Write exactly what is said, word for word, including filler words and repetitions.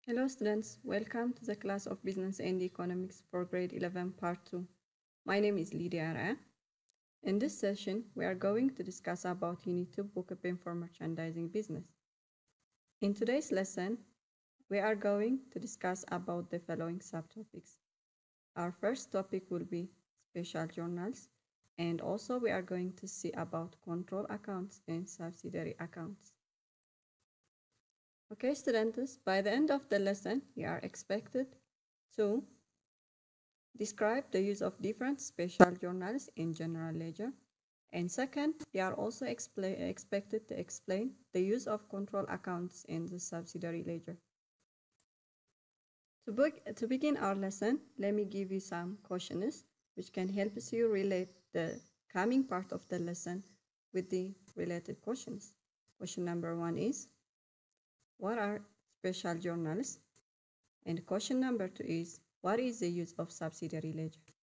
Hello students, welcome to the class of Business and Economics for grade eleven part two. My name is Lydia Ara. In this session, we are going to discuss about Unit two bookkeeping for merchandising business. In today's lesson, we are going to discuss about the following subtopics. Our first topic will be special journals, and also we are going to see about control accounts and subsidiary accounts. Okay, students, by the end of the lesson, you are expected to describe the use of different special journals in general ledger. And second, they are also expected to explain the use of control accounts in the subsidiary ledger. To, book, to begin our lesson, let me give you some questions which can help you relate the coming part of the lesson with the related questions. Question number one is, what are special journals? And question number two is, what is the use of subsidiary ledger?